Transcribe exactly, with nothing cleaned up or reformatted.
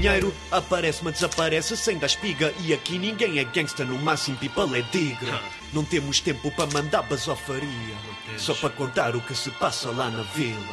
dinheiro, aparece, mas desaparece sem dar espiga. E aqui ninguém é gangsta, no máximo people é digra. Não temos tempo para mandar basofaria, só para contar o que se passa lá na vila.